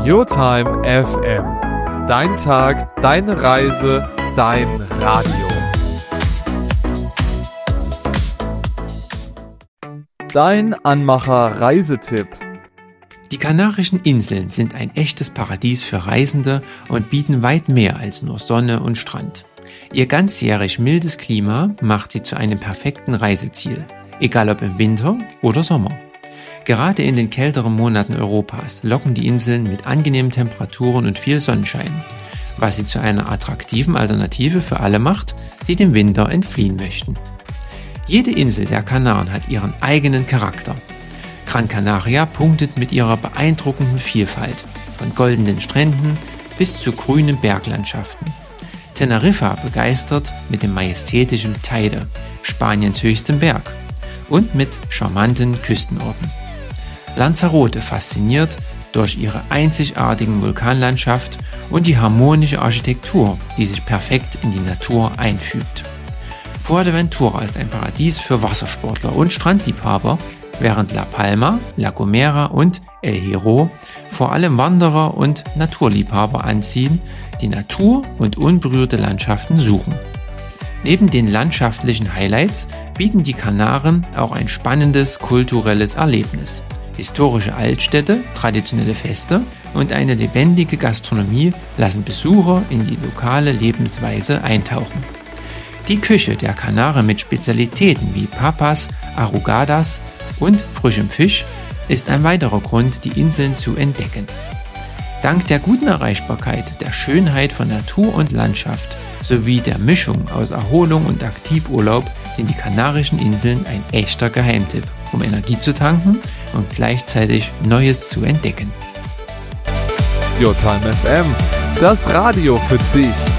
Your-Time FM. Dein Tag, deine Reise, dein Radio. Dein Anmacher-Reisetipp. Die Kanarischen Inseln sind ein echtes Paradies für Reisende und bieten weit mehr als nur Sonne und Strand. Ihr ganzjährig mildes Klima macht sie zu einem perfekten Reiseziel, egal ob im Winter oder Sommer. Gerade in den kälteren Monaten Europas locken die Inseln mit angenehmen Temperaturen und viel Sonnenschein, was sie zu einer attraktiven Alternative für alle macht, die dem Winter entfliehen möchten. Jede Insel der Kanaren hat ihren eigenen Charakter. Gran Canaria punktet mit ihrer beeindruckenden Vielfalt, von goldenen Stränden bis zu grünen Berglandschaften. Teneriffa begeistert mit dem majestätischen Teide, Spaniens höchstem Berg, und mit charmanten Küstenorten. Lanzarote fasziniert durch ihre einzigartigen Vulkanlandschaft und die harmonische Architektur, die sich perfekt in die Natur einfügt. Fuerteventura ist ein Paradies für Wassersportler und Strandliebhaber, während La Palma, La Gomera und El Hierro vor allem Wanderer und Naturliebhaber anziehen, die Natur und unberührte Landschaften suchen. Neben den landschaftlichen Highlights bieten die Kanaren auch ein spannendes kulturelles Erlebnis. Historische Altstädte, traditionelle Feste und eine lebendige Gastronomie lassen Besucher in die lokale Lebensweise eintauchen. Die Küche der Kanaren mit Spezialitäten wie Papas, Arrugadas und frischem Fisch ist ein weiterer Grund, die Inseln zu entdecken. Dank der guten Erreichbarkeit, der Schönheit von Natur und Landschaft sowie der Mischung aus Erholung und Aktivurlaub sind die Kanarischen Inseln ein echter Geheimtipp, um Energie zu tanken und gleichzeitig Neues zu entdecken. Your-Time FM, das Radio für dich.